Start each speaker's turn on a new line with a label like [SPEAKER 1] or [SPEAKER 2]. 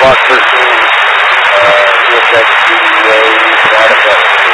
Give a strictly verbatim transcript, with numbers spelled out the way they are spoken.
[SPEAKER 1] Block thirteen, uh, E S X D A, Nevada.